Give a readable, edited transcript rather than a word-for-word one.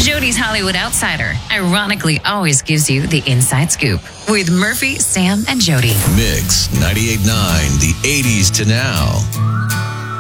Jody's Hollywood Outsider ironically always gives you the inside scoop with Murphy, Sam, and Jody. Mix 98.9, the 80s to now.